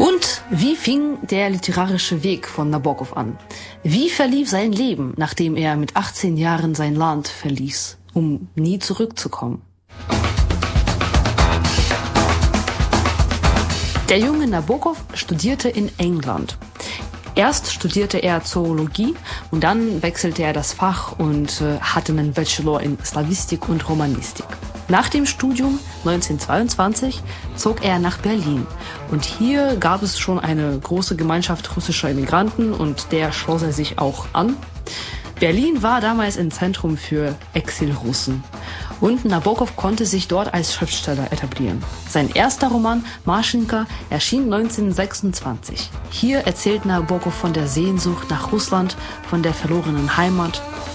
Und wie fing der literarische Weg von Nabokov an? Wie verlief sein Leben, nachdem er mit 18 Jahren sein Land verließ, um nie zurückzukommen? Der junge Nabokov studierte in England. Erst studierte er Zoologie und dann wechselte er das Fach und hatte einen Bachelor in Slawistik und Romanistik. Nach dem Studium 1922 zog er nach Berlin und hier gab es schon eine große Gemeinschaft russischer Immigranten und der schloss er sich auch an. Berlin war damals ein Zentrum für Exilrussen und Nabokov konnte sich dort als Schriftsteller etablieren. Sein erster Roman Maschenka erschien 1926. Hier erzählt Nabokov von der Sehnsucht nach Russland, von der verlorenen Heimat